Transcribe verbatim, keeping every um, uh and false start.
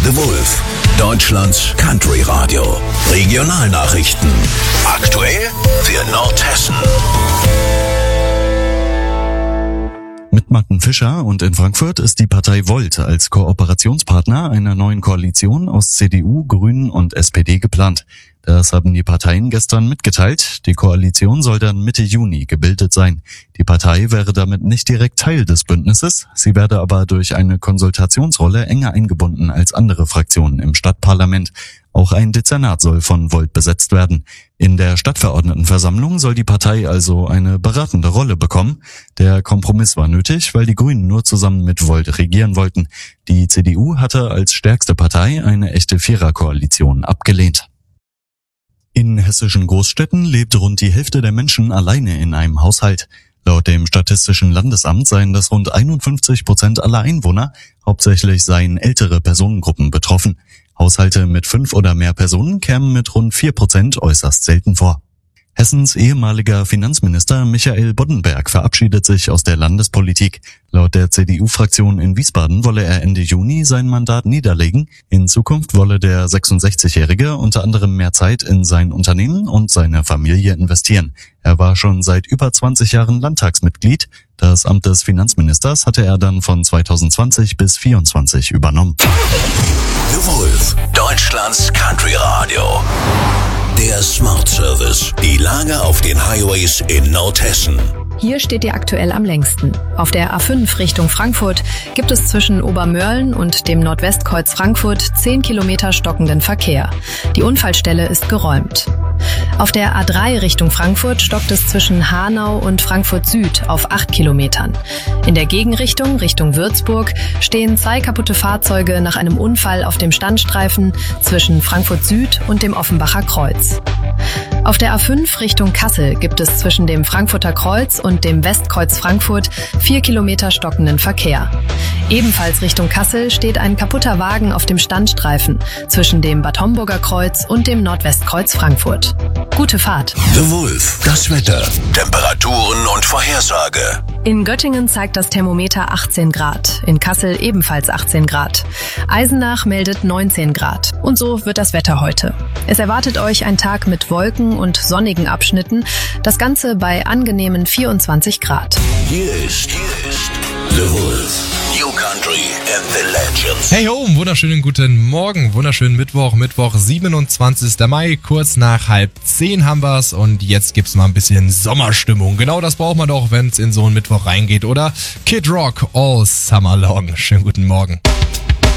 The Wolf, Deutschlands Country Radio. Regionalnachrichten. Aktuell für Nordhessen. Mit Martin Fischer und in Frankfurt ist die Partei Volt als Kooperationspartner einer neuen Koalition aus C D U, Grünen und S P D geplant. Das haben die Parteien gestern mitgeteilt. Die Koalition soll dann Mitte Juni gebildet sein. Die Partei wäre damit nicht direkt Teil des Bündnisses. Sie werde aber durch eine Konsultationsrolle enger eingebunden als andere Fraktionen im Stadtparlament. Auch ein Dezernat soll von Volt besetzt werden. In der Stadtverordnetenversammlung soll die Partei also eine beratende Rolle bekommen. Der Kompromiss war nötig, weil die Grünen nur zusammen mit Volt regieren wollten. Die C D U hatte als stärkste Partei eine echte Viererkoalition abgelehnt. In hessischen Großstädten lebt rund die Hälfte der Menschen alleine in einem Haushalt. Laut dem Statistischen Landesamt seien das rund einundfünfzig Prozent aller Einwohner. Hauptsächlich seien ältere Personengruppen betroffen. Haushalte mit fünf oder mehr Personen kämen mit rund vier Prozent äußerst selten vor. Hessens ehemaliger Finanzminister Michael Boddenberg verabschiedet sich aus der Landespolitik. Laut der C D U-Fraktion in Wiesbaden wolle er Ende Juni sein Mandat niederlegen. In Zukunft wolle der sechsundsechzigjährige unter anderem mehr Zeit in sein Unternehmen und seine Familie investieren. Er war schon seit über zwanzig Jahren Landtagsmitglied. Das Amt des Finanzministers hatte er dann von zweitausendzwanzig bis vierundzwanzig übernommen. The Wolf, Deutschlands Country Radio. Der Smart Service. Die Lage auf den Highways in Nordhessen. Hier steht ihr aktuell am längsten. Auf der A fünf Richtung Frankfurt gibt es zwischen Obermörlen und dem Nordwestkreuz Frankfurt zehn Kilometer stockenden Verkehr. Die Unfallstelle ist geräumt. Auf der A drei Richtung Frankfurt stockt es zwischen Hanau und Frankfurt Süd auf acht Kilometern. In der Gegenrichtung, Richtung Würzburg, stehen zwei kaputte Fahrzeuge nach einem Unfall auf dem Standstreifen zwischen Frankfurt Süd und dem Offenbacher Kreuz. Auf der A fünf Richtung Kassel gibt es zwischen dem Frankfurter Kreuz und dem Westkreuz Frankfurt vier Kilometer stockenden Verkehr. Ebenfalls Richtung Kassel steht ein kaputter Wagen auf dem Standstreifen zwischen dem Bad Homburger Kreuz und dem Nordwestkreuz Frankfurt. Gute Fahrt. The Wolf, das Wetter, Temperaturen und Vorhersage. In Göttingen zeigt das Thermometer achtzehn Grad, in Kassel ebenfalls achtzehn Grad. Eisenach meldet neunzehn Grad. Und so wird das Wetter heute. Es erwartet euch ein Tag mit Wolken und sonnigen Abschnitten, das Ganze bei angenehmen vierundzwanzig Grad. Hier ist, hier ist The Wolf, New Country and the Legends. Hey ho, wunderschönen guten Morgen, wunderschönen Mittwoch, Mittwoch, siebenundzwanzigster Mai, kurz nach halb zehn haben wir's und jetzt gibt's mal ein bisschen Sommerstimmung. Genau das braucht man doch, wenn's in so einen Mittwoch reingeht, oder? Kid Rock, All Summer Long. Schönen guten Morgen.